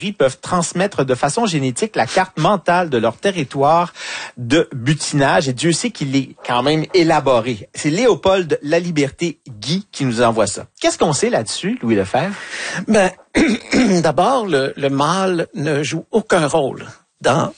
peuvent transmettre de façon génétique la carte mentale de leur territoire de butinage. Et Dieu sait qu'il est quand même élaboré. C'est Léopold Laliberté-Guy qui nous envoie ça. Qu'est-ce qu'on sait là-dessus, Louis Lefebvre? Ben, d'abord, le mâle ne joue aucun rôle dans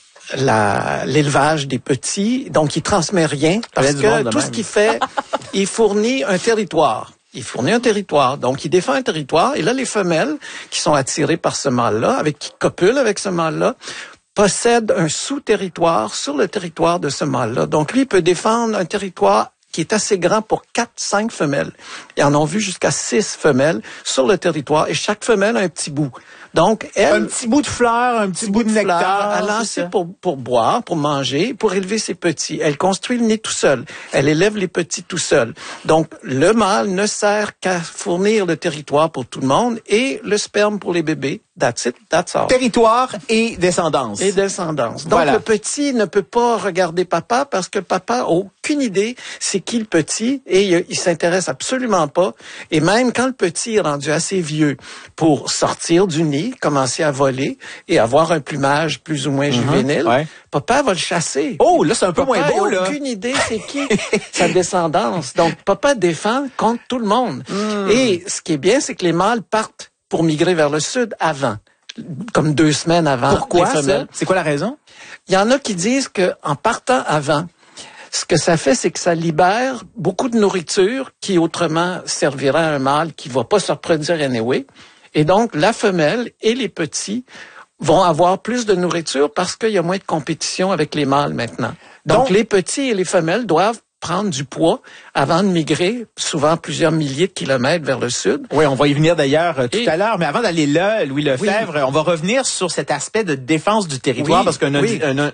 l'élevage des petits, donc il transmet rien parce que tout ce qu'il fait, il fournit un territoire. Donc il défend un territoire, et là les femelles qui sont attirées par ce mâle-là, qui copulent avec ce mâle-là, possèdent un sous-territoire sur le territoire de ce mâle-là. Donc lui il peut défendre un territoire qui est assez grand pour 4-5 femelles. Ils en ont vu jusqu'à 6 femelles sur le territoire, et chaque femelle a un petit bout. Donc, elle... Un petit bout de fleurs, un petit bout de nectar. À lancer pour boire, pour manger, pour élever ses petits. Elle construit le nid tout seul. Elle élève les petits tout seul. Donc, le mâle ne sert qu'à fournir le territoire pour tout le monde et le sperme pour les bébés. That's it, that's all. Territoire et descendance. Donc, voilà. Le petit ne peut pas regarder papa parce que papa a aucune idée c'est qui le petit, et il s'intéresse absolument pas. Et même quand le petit est rendu assez vieux pour sortir du nid, commencer à voler et avoir un plumage plus ou moins juvénile, papa va le chasser. Oh, là, c'est un peu moins beau, là. Papa a aucune idée c'est qui sa descendance. Donc, papa défend contre tout le monde. Et ce qui est bien, c'est que les mâles partent pour migrer vers le sud avant, comme 2 semaines avant. Pourquoi les femelles. ça? C'est quoi la raison? Il y en a qui disent que en partant avant, ce que ça fait, c'est que ça libère beaucoup de nourriture qui autrement servirait à un mâle qui va pas se reproduire anyway. Et donc, la femelle et les petits vont avoir plus de nourriture parce qu'il y a moins de compétition avec les mâles maintenant. Donc, les petits et les femelles doivent prendre du poids avant de migrer, souvent plusieurs milliers de kilomètres vers le sud. Oui, on va y venir d'ailleurs tout à l'heure. Mais avant d'aller là, Louis Lefebvre, on va revenir sur cet aspect de défense du territoire parce qu'on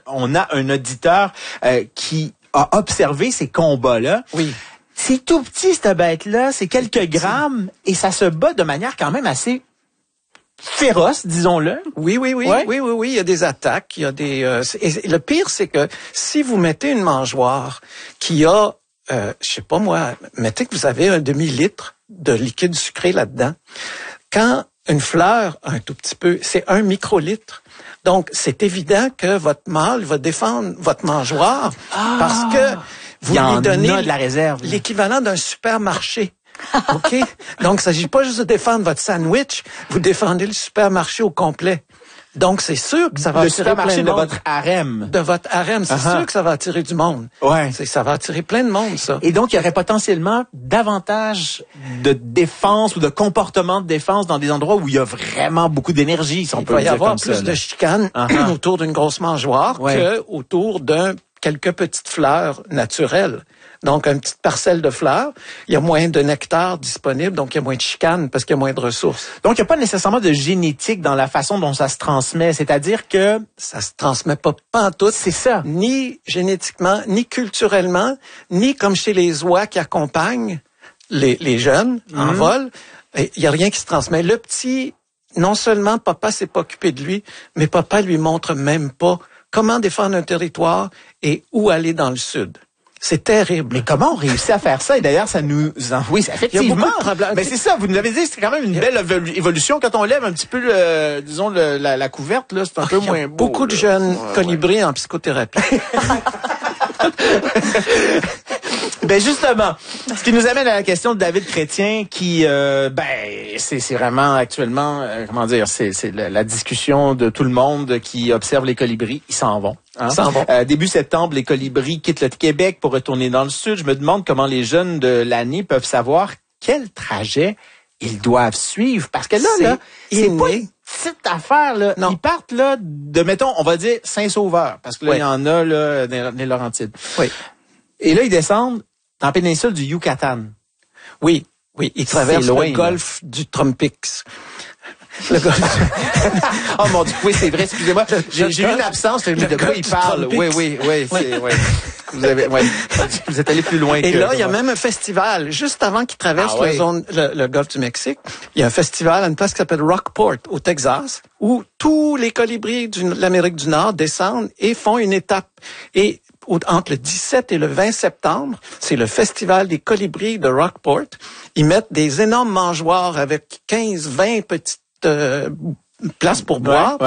a un auditeur qui a observé ces combats-là. Oui. C'est tout petit, cette bête-là. C'est quelques grammes et ça se bat de manière quand même assez féroce, disons-le. Oui. Il y a des attaques, il y a des. Et le pire, c'est que si vous mettez une mangeoire qui a, je sais pas moi, mettez que vous avez un demi-litre de liquide sucré là-dedans. Quand une fleur a un tout petit peu, c'est 1 microlitre. Donc, c'est évident que votre mâle va défendre votre mangeoire parce que vous lui donnez de la réserve, l'équivalent d'un supermarché. OK? Donc, il s'agit pas juste de défendre votre sandwich, vous défendez le supermarché au complet. Donc, c'est sûr que ça va attirer plein de monde. De votre harem. De votre harem, c'est sûr que ça va attirer du monde. Ouais. Ça va attirer plein de monde, ça. Et donc, il y aurait potentiellement davantage de défense ou de comportement de défense dans des endroits où il y a vraiment beaucoup d'énergie, si on peut le dire comme ça. Il va y avoir plus de chicanes autour d'une grosse mangeoire que autour quelques petites fleurs naturelles. Donc, une petite parcelle de fleurs, il y a moins de nectar disponible, donc il y a moins de chicanes parce qu'il y a moins de ressources. Donc, il n'y a pas nécessairement de génétique dans la façon dont ça se transmet, c'est-à-dire que... Ça se transmet pas en tout. C'est ça. Ni génétiquement, ni culturellement, ni comme chez les oies qui accompagnent les jeunes en vol. Il y a rien qui se transmet. Le petit, non seulement papa s'est pas occupé de lui, mais papa lui montre même pas comment défendre un territoire et où aller dans le sud. C'est terrible. Mais comment on réussit à faire ça? Et d'ailleurs, ça nous... Oui, effectivement. Il y a beaucoup de problèmes. Mais c'est ça, vous nous avez dit, c'est quand même une belle évolution. Quand on lève un petit peu, disons, la couverte, là, c'est un peu moins beau. Beaucoup de jeunes colibris en psychothérapie. Ben justement, ce qui nous amène à la question de David Chrétien, qui, c'est vraiment actuellement, c'est la discussion de tout le monde qui observe les colibris. Ils s'en vont. Début septembre, les colibris quittent le Québec pour retourner dans le sud. Je me demande comment les jeunes de l'année peuvent savoir quel trajet ils doivent suivre. Parce que là, c'est pas une petite affaire, là. Non. Ils partent, là, de, mettons, on va dire Saint-Sauveur. Parce que là, il y en a, là, dans les Laurentides. Oui. Et là, ils descendent dans la péninsule du Yucatan. Oui. Ils traversent le golfe du Trompix. Le golfe. Oh mon Dieu, oui, c'est vrai, excusez-moi. J'ai eu une absence, de quoi il parle. Oui. Vous êtes allé plus loin. Et là, il y a même un festival, juste avant qu'ils traversent le golfe du Mexique. Il y a un festival à une place qui s'appelle Rockport, au Texas, où tous les colibris de l'Amérique du Nord descendent et font une étape. Et entre le 17 et le 20 septembre, c'est le festival des colibris de Rockport. Ils mettent des énormes mangeoires avec 15-20 petites places pour boire.